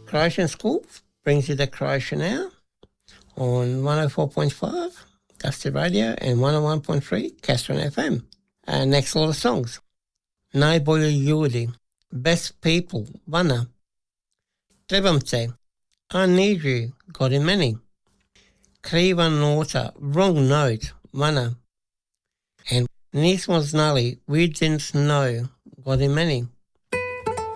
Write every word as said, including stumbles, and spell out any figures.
Croatian School brings you the Croatian Hour on one oh four point five, Dusty Radio, and one oh one point three, Castron F M. And next lot of songs. Najbolji ljudi, Best People, Vana. Trebam te, I Need You, God in Many. Kriva nota, Wrong Note, Vana. And Nismo znali, We Didn't Know, God in Many.